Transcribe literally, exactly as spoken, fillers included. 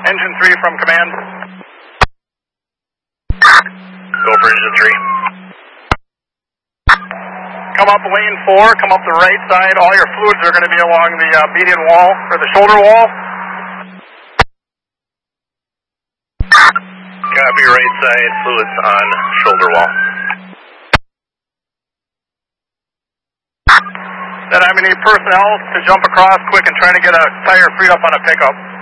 Engine three from command. Go for engine three. Come up lane four, come up the right side. All your fluids are going to be along the uh, median wall, or the shoulder wall. Copy, right side, fluids on shoulder wall. Then I'm going to need personnel to jump across quick and try to get a tire freed up on a pickup.